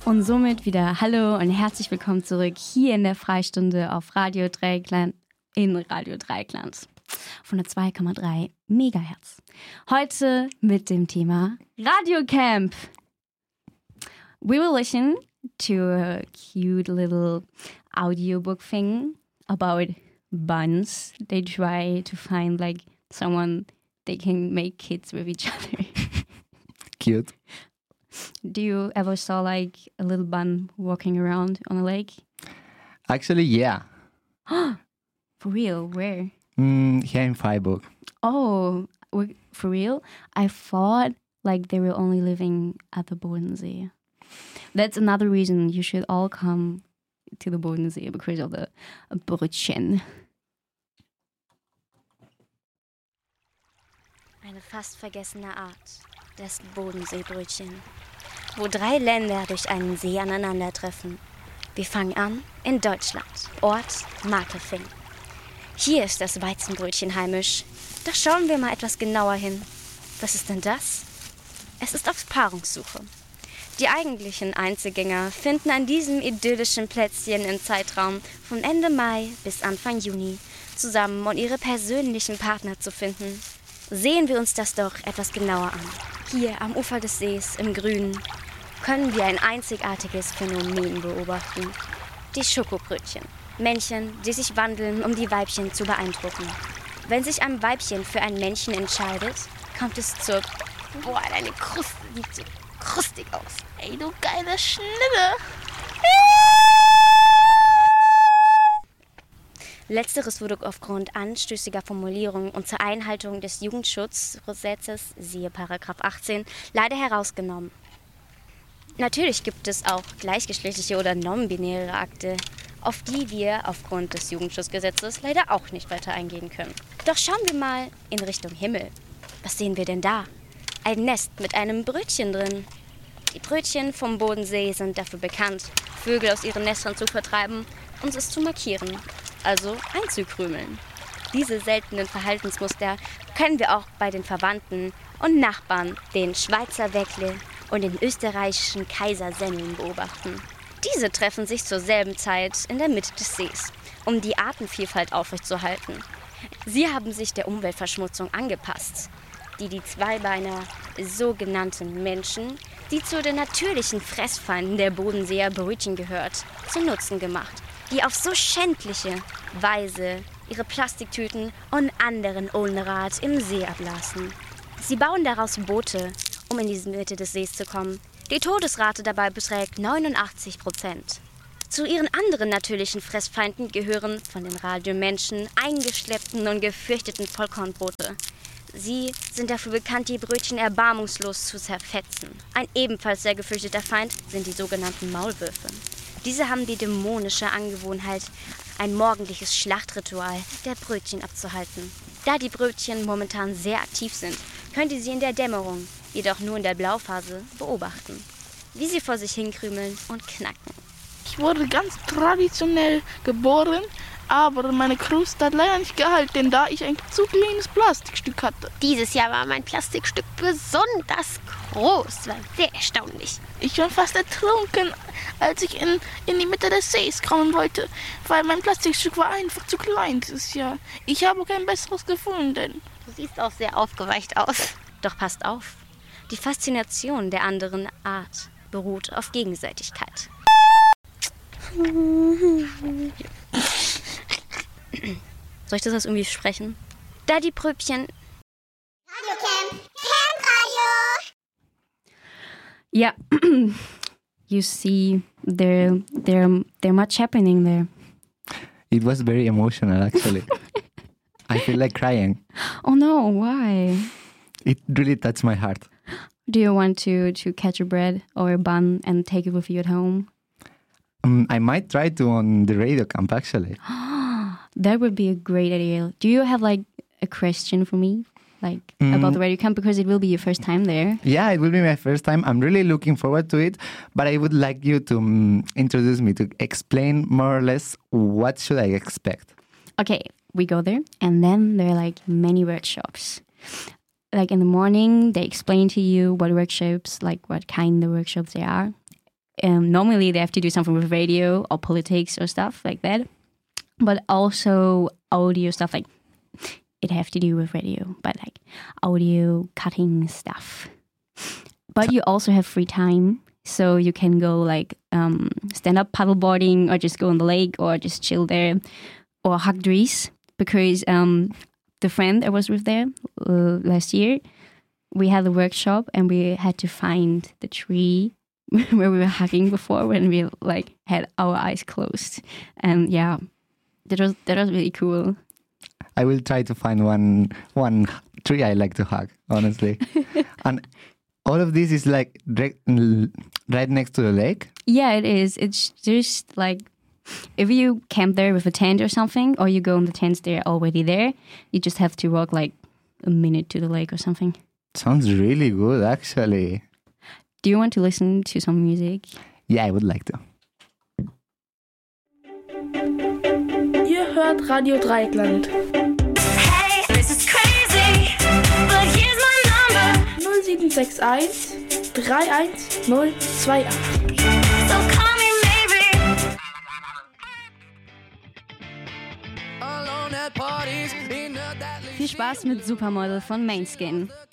Und somit wieder hallo und herzlich willkommen zurück hier in der Freistunde auf Radio Dreieckland in Radio Dreieckland von der 2,3 Megahertz. Heute mit dem Thema Radio Camp. We will listen to a cute little audiobook thing about buns. They try to find like someone they can make kids with each other. Cute. Do you ever saw like a little bun walking around on a lake? Actually, yeah. For real? Where? Here in Freiburg. Oh, for real? I thought like they were only living at the Bodensee. That's another reason you should all come to the Bodensee because of the Brötchen. Eine fast vergessene Art, das Bodenseebrötchen, wo 3 Länder durch einen See aneinandertreffen. Wir fangen an in Deutschland, Ort Markefing. Hier ist das Weizenbrötchen heimisch. Doch schauen wir mal etwas genauer hin. Was ist denn das? Es ist auf Paarungssuche. Die eigentlichen Einzelgänger finden an diesem idyllischen Plätzchen im Zeitraum von Ende Mai bis Anfang Juni zusammen, um ihre persönlichen Partner zu finden. Sehen wir uns das doch etwas genauer an. Hier am Ufer des Sees im Grünen können wir ein einzigartiges Phänomen beobachten. Die Schokobrötchen. Männchen, die sich wandeln, um die Weibchen zu beeindrucken. Wenn sich ein Weibchen für ein Männchen entscheidet, kommt es zur... Boah, deine Kruste sieht so krustig aus. Ey, du geile Schnitte. Letzteres wurde aufgrund anstößiger Formulierungen und zur Einhaltung des Jugendschutzgesetzes, siehe Paragraph 18, leider herausgenommen. Natürlich gibt es auch gleichgeschlechtliche oder non-binäre Akte, auf die wir aufgrund des Jugendschutzgesetzes leider auch nicht weiter eingehen können. Doch schauen wir mal in Richtung Himmel. Was sehen wir denn da? Ein Nest mit einem Brötchen drin. Die Brötchen vom Bodensee sind dafür bekannt, Vögel aus ihren Nestern zu vertreiben und es zu markieren, also einzukrümeln. Diese seltenen Verhaltensmuster können wir auch bei den Verwandten und Nachbarn, den Schweizer Weckle und den österreichischen Kaisersemmeln beobachten. Diese treffen sich zur selben Zeit in der Mitte des Sees, um die Artenvielfalt aufrechtzuerhalten. Sie haben sich der Umweltverschmutzung angepasst, die Zweibeiner, sogenannten Menschen, die zu den natürlichen Fressfeinden der Bodenseer Brötchen gehört, zu Nutzen gemacht, die auf so schändliche Weise ihre Plastiktüten und anderen Unrat im See ablassen. Sie bauen daraus Boote, um in die Mitte des Sees zu kommen. Die Todesrate dabei beträgt 89%. Zu ihren anderen natürlichen Fressfeinden gehören von den Radiomenschen eingeschleppten und gefürchteten Vollkornbrote. Sie sind dafür bekannt, die Brötchen erbarmungslos zu zerfetzen. Ein ebenfalls sehr gefürchteter Feind sind die sogenannten Maulwürfe. Diese haben die dämonische Angewohnheit, ein morgendliches Schlachtritual der Brötchen abzuhalten. Da die Brötchen momentan sehr aktiv sind, könnt ihr sie in der Dämmerung, jedoch nur in der Blauphase, beobachten, wie sie vor sich hinkrümeln und knacken. Ich wurde ganz traditionell geboren, aber meine Kruste hat leider nicht gehalten, da ich ein zu kleines Plastikstück hatte. Dieses Jahr war mein Plastikstück besonders groß, war sehr erstaunlich. Ich war fast ertrunken, als ich in die Mitte des Sees kommen wollte, weil mein Plastikstück war einfach zu klein dieses Jahr. Ich habe kein besseres gefunden. Du siehst auch sehr aufgeweicht aus. Doch passt auf, die Faszination der anderen Art beruht auf Gegenseitigkeit. Soll ich das jetzt irgendwie sprechen? Da die Brötchen... Radio Camp, Campradio! Yeah, you see, there much happening there. It was very emotional, actually. I feel like crying. Oh no, why? It really touched my heart. Do you want to catch a bread or a bun and take it with you at home? I might try to on the radio camp, actually. That would be a great idea. Do you have like a question for me? Like about the radio camp, because it will be your first time there. Yeah, it will be my first time. I'm really looking forward to it, but I would like you to introduce me, to explain more or less what should I expect. Okay, we go there, and then there are like many workshops. Like in the morning, they explain to you what workshops, like what kind of workshops they are. normally they have to do something with radio or politics or stuff like that, but also audio stuff, like it have to do with radio, but like audio cutting stuff. But you also have free time, so you can go like stand up paddleboarding, or just go on the lake, or just chill there, or hug trees, because the friend I was with there last year, we had a workshop and we had to find the tree where we were hugging before, when we like had our eyes closed. And yeah, that was really cool. I will try to find one tree I like to hug, honestly. And all of this is like right next to the lake? Yeah, it is. It's just like, if you camp there with a tent or something, or you go in the tents, they're already there. You just have to walk like a minute to the lake or something. Sounds really good, actually. Do you want to listen to some music? Yeah, I would like to. Ihr hört Radio Dreieckland. Hey, this is crazy, but here's my number. 0761 31028. So call me maybe. Viel Spaß mit Supermodel von Mainskin.